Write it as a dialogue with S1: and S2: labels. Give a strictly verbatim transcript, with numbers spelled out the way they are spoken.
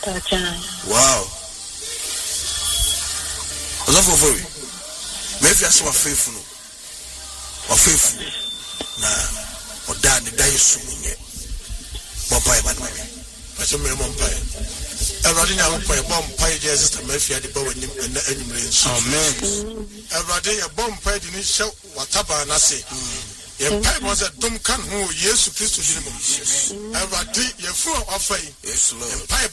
S1: Wow. Ozafo for we. Me fi aso afefu no. Afefu. Na oda ne da yesu nye. Papa e ba no. Paso me mo mpa. Everybody now pray bomb pay Jesus to me fi ade ba wanim na anyimre nso. Amen. Everybody ya bomb pay di ni show wataba na se. Ye pay was a dum kan ho Yesu Christ di mo. Everybody ye fu afai. Yes Lord. Pay